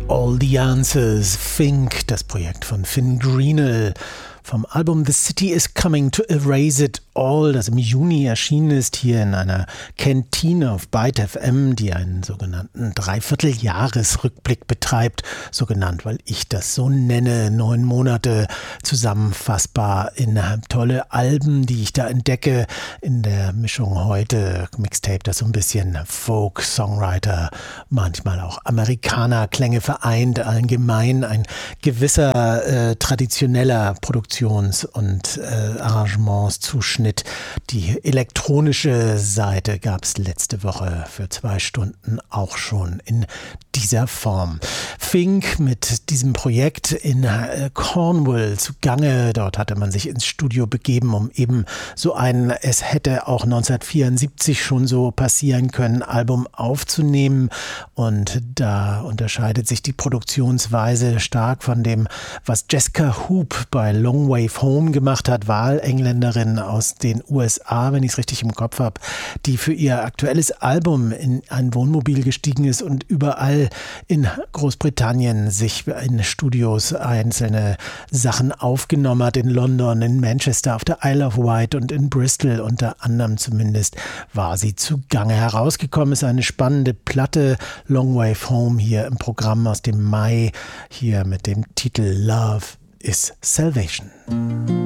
All the Answers, Fink, das Projekt von Finn Greenell. Vom Album The City is Coming to Erase It All, das im Juni erschienen ist, hier in einer Kantine auf Byte FM, die einen sogenannten Dreivierteljahresrückblick betreibt, so genannt, weil ich das so nenne, 9 Monate zusammenfassbar in tolle Alben, die ich da entdecke, in der Mischung heute, Mixtape, das so ein bisschen Folk, Songwriter, manchmal auch Amerikaner-Klänge vereint, allgemein ein gewisser traditioneller Produktions- und Arrangementszuschnitt. Die elektronische Seite gab es letzte Woche für 2 Stunden auch schon in dieser Form. Fink mit diesem Projekt in Cornwall zugange. Dort hatte man sich ins Studio begeben, um eben so ein, es hätte auch 1974 schon so passieren können, Album aufzunehmen. Und da unterscheidet sich die Produktionsweise stark von dem, was Jessica Hoop bei Long Wave Home gemacht hat, Wahlengländerin aus den USA, wenn ich es richtig im Kopf habe, die für ihr aktuelles Album in ein Wohnmobil gestiegen ist und überall in Großbritannien sich in Studios einzelne Sachen aufgenommen hat, in London, in Manchester, auf der Isle of Wight und in Bristol unter anderem zumindest war sie zugange. Herausgekommen ist eine spannende Platte, Long Wave Home, hier im Programm aus dem Mai, hier mit dem Titel Love is Salvation.